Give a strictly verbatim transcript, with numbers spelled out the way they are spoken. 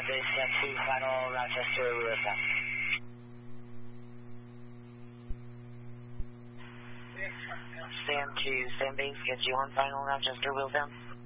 Sand Base, Sand two, final Rochester, Wheeltown. Sand two, Sand Base, get you on final Rochester, Wheeltown.